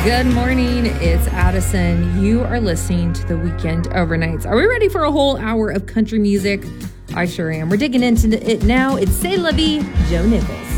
Good morning. It's Addison. You are listening to the Weekend Overnights. Are we ready for a whole hour of country music? I sure am. We're digging into it now. It's C'est La Vie, Joe Nichols.